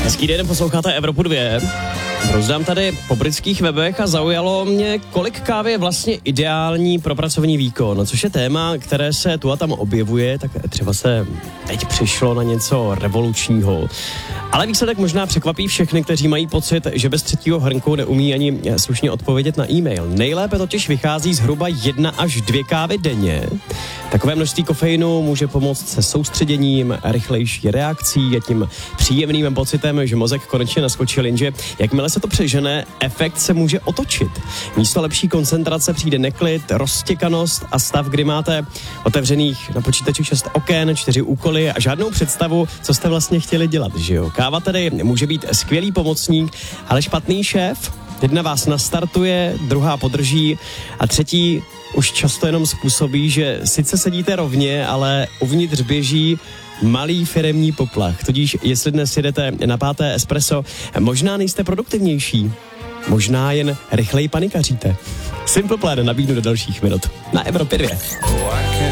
Hezký den, posloucháte Evropu 2. Rozdám tady po britských webech a zaujalo mě, kolik kávy je vlastně ideální pro pracovní výkon, což je téma, které se tu a tam objevuje, tak třeba se teď přišlo na něco revolučního. Ale výsledek možná překvapí všechny, kteří mají pocit, že bez třetího hrnku neumí ani slušně odpovědět na e-mail. Nejlépe totiž vychází zhruba 1 až 2 kávy denně. Takové množství kofeinu může pomoct se soustředěním, rychlejší reakcí a tím příjemným pocitem, že mozek konečně naskočil, jenže jakmile se to přežene, efekt se může otočit. Místo lepší koncentrace přijde neklid, roztěkanost a stav, kdy máte otevřených na počítači 6 oken, 4 úkoly a žádnou představu, co jste vlastně chtěli dělat, že jo? Káva tedy může být skvělý pomocník, ale špatný šéf. Jedna vás nastartuje, druhá podrží a třetí už často jenom způsobí, že sice sedíte rovně, ale uvnitř běží malý firemní poplach. Tudíž, jestli dnes jedete na 5. espresso, možná nejste produktivnější. Možná jen rychleji panikaříte. Simple Plan nabídnu do dalších minut. Na Evropě 2.